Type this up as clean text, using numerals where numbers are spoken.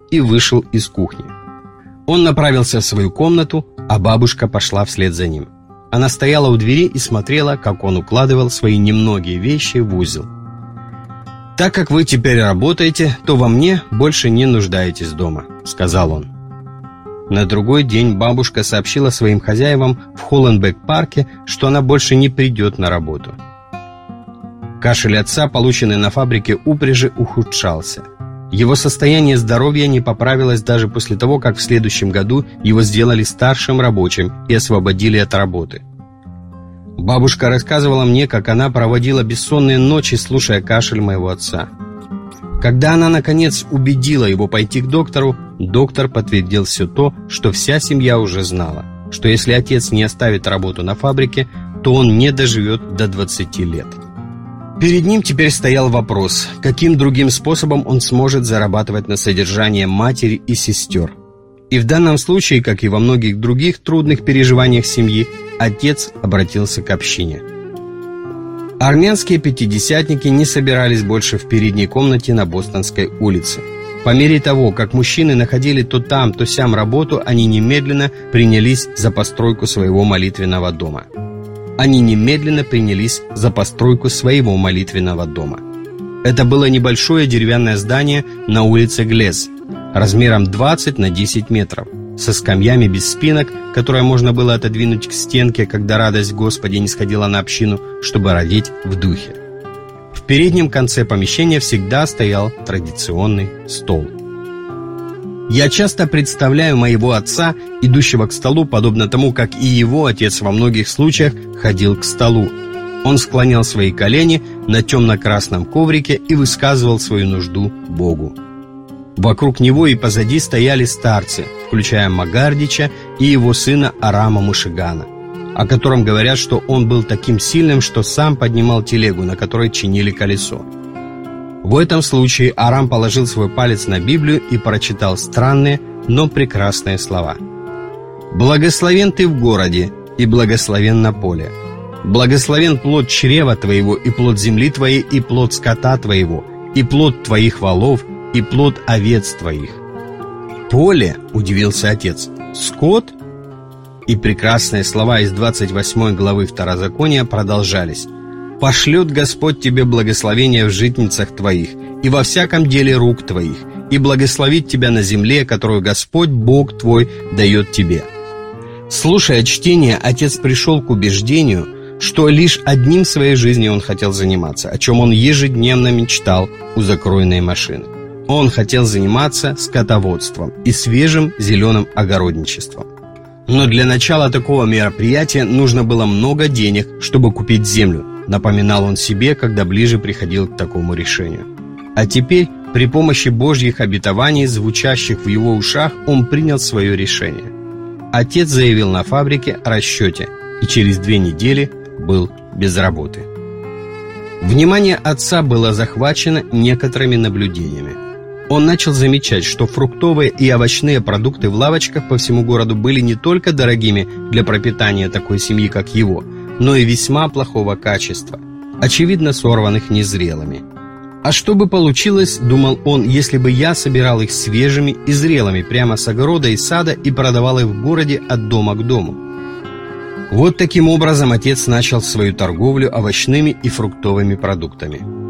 и вышел из кухни. Он направился в свою комнату, а бабушка пошла вслед за ним. Она стояла у двери и смотрела, как он укладывал свои немногие вещи в узел. «Так как вы теперь работаете, то во мне больше не нуждаетесь дома», — сказал он. На другой день бабушка сообщила своим хозяевам в Холленбек-парке, что она больше не придет на работу. Кашель отца, полученный на фабрике упряжи, ухудшался. Его состояние здоровья не поправилось даже после того, как в следующем году его сделали старшим рабочим и освободили от работы. Бабушка рассказывала мне, как она проводила бессонные ночи, слушая кашель моего отца. Когда она, наконец, убедила его пойти к доктору, доктор подтвердил все то, что вся семья уже знала, что если отец не оставит работу на фабрике, то он не доживет до 20 лет. Перед ним теперь стоял вопрос, каким другим способом он сможет зарабатывать на содержание матери и сестер. И в данном случае, как и во многих других трудных переживаниях семьи, отец обратился к общине. Армянские пятидесятники не собирались больше в передней комнате на Бостонской улице. По мере того, как мужчины находили то там, то сям работу, они немедленно принялись за постройку своего молитвенного дома. Это было небольшое деревянное здание на улице Глес, размером 20 на 10 метров, со скамьями без спинок, которые можно было отодвинуть к стенке, когда радость Господи нисходила на общину, чтобы родить в духе. В переднем конце помещения всегда стоял традиционный стол. Я часто представляю моего отца, идущего к столу, подобно тому, как и его отец во многих случаях ходил к столу. Он склонял свои колени на темно-красном коврике и высказывал свою нужду Богу. Вокруг него и позади стояли старцы, включая Магардича и его сына Арама Мушигана, о котором говорят, что он был таким сильным, что сам поднимал телегу, на которой чинили колесо. В этом случае Арам положил свой палец на Библию и прочитал странные, но прекрасные слова. «Благословен ты в городе, и благословен на поле. Благословен плод чрева твоего, и плод земли твоей, и плод скота твоего, и плод твоих волов, и плод овец твоих». «Поле?» – удивился отец. «Скот?» И прекрасные слова из 28 главы Второзакония продолжались. «Пошлет Господь тебе благословение в житницах твоих и во всяком деле рук твоих, и благословит тебя на земле, которую Господь Бог твой дает тебе». Слушая чтение, отец пришел к убеждению, что лишь одним в своей жизни он хотел заниматься, о чем он ежедневно мечтал у закроенной машины. Он хотел заниматься скотоводством и свежим зеленым огородничеством. Но для начала такого мероприятия нужно было много денег, чтобы купить землю, напоминал он себе, когда ближе приходил к такому решению. А теперь, при помощи Божьих обетований, звучащих в его ушах, он принял свое решение. Отец заявил на фабрике о расчете и через 2 недели был без работы. Внимание отца было захвачено некоторыми наблюдениями. Он начал замечать, что фруктовые и овощные продукты в лавочках по всему городу были не только дорогими для пропитания такой семьи, как его, но и весьма плохого качества, очевидно сорванных незрелыми. «А что бы получилось, — думал он, — если бы я собирал их свежими и зрелыми прямо с огорода и сада и продавал их в городе от дома к дому?» Вот таким образом отец начал свою торговлю овощными и фруктовыми продуктами.